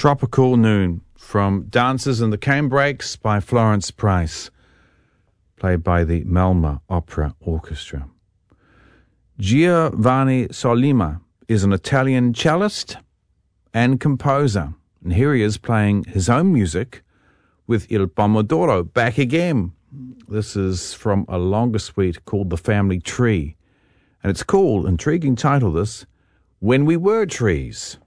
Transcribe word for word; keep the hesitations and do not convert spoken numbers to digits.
Tropical Noon from Dances in the Canebrakes by Florence Price, played by the Malmö Opera Orchestra. Giovanni Sollima is an Italian cellist and composer, and here he is playing his own music with Il Pomodoro back again. This is from a longer suite called The Family Tree, and it's called, intriguing title this, When We Were Trees.